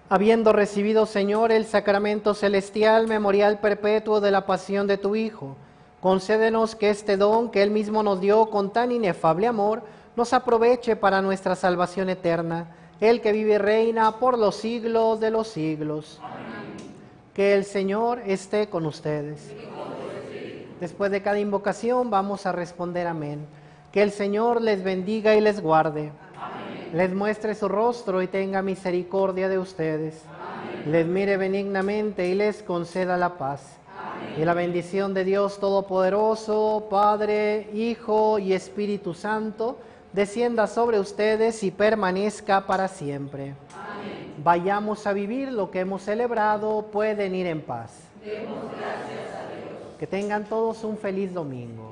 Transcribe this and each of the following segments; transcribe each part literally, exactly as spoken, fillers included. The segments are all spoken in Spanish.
Habiendo recibido, Señor, el sacramento celestial, memorial perpetuo de la pasión de tu Hijo, concédenos que este don que Él mismo nos dio con tan inefable amor, nos aproveche para nuestra salvación eterna, Él que vive y reina por los siglos de los siglos. Amén. Que el Señor esté con ustedes. Después de cada invocación vamos a responder amén. Que el Señor les bendiga y les guarde. Amén. Les muestre su rostro y tenga misericordia de ustedes. Amén. Les mire benignamente y les conceda la paz. Amén. Y la bendición de Dios Todopoderoso, Padre, Hijo y Espíritu Santo, descienda sobre ustedes y permanezca para siempre. Amén. Vayamos a vivir lo que hemos celebrado, pueden ir en paz. Demos gracias a Dios. Que tengan todos un feliz domingo.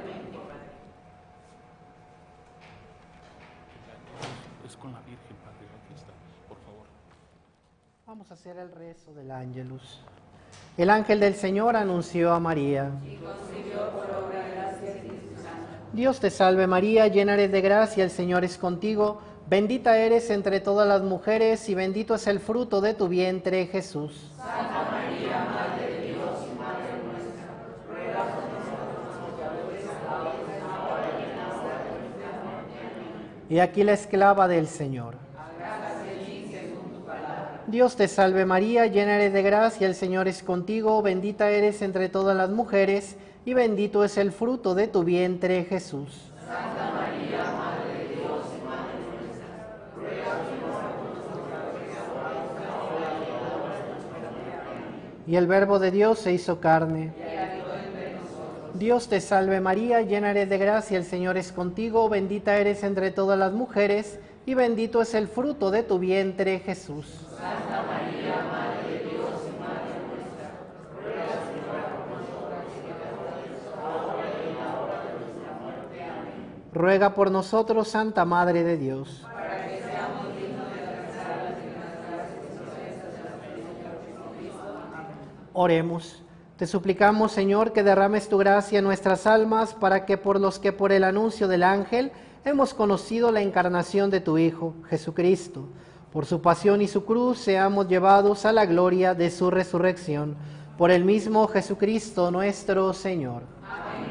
Con la Virgen, Padre, aquí está, por favor. Vamos a hacer el rezo del Ángelus. El ángel del Señor anunció a María. Y concibió por obra de gracia y Espíritu Santo. Dios te salve María, llena eres de gracia, el Señor es contigo. Bendita eres entre todas las mujeres y bendito es el fruto de tu vientre, Jesús. Santa María, Madre de Dios y Madre nuestra, ruega por nosotros los pecadores, ahora y en la hora de nuestra muerte. Y aquí la esclava del Señor. Dios te salve María, llena eres de gracia, el Señor es contigo, bendita eres entre todas las mujeres, y bendito es el fruto de tu vientre, Jesús. Santa María, Madre de Dios y Madre nuestra, ruega por nosotros pecadores, ahora y en la hora de nuestra muerte. Y el Verbo de Dios se hizo carne. Dios te salve María, llena eres de gracia, el Señor es contigo, bendita eres entre todas las mujeres, y bendito es el fruto de tu vientre, Jesús. Santa María, Madre de Dios y Madre nuestra, ruega por nosotros pecadores, ahora y en la hora de nuestra muerte. Amén. Ruega por nosotros, Santa Madre de Dios. Para que seamos dignos de alcanzar las divinas gracias y promesas de nuestro Señor Jesucristo. Amén. Oremos. Te suplicamos, Señor, que derrames tu gracia en nuestras almas, para que por los que por el anuncio del ángel hemos conocido la encarnación de tu Hijo, Jesucristo, por su pasión y su cruz, seamos llevados a la gloria de su resurrección. Por el mismo Jesucristo nuestro Señor. Amén.